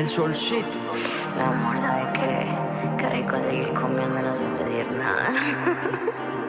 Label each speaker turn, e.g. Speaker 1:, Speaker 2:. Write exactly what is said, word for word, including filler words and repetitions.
Speaker 1: El solcito.
Speaker 2: Mi amor, ¿sabes qué? Qué rico seguir comiéndonos sin decir nada.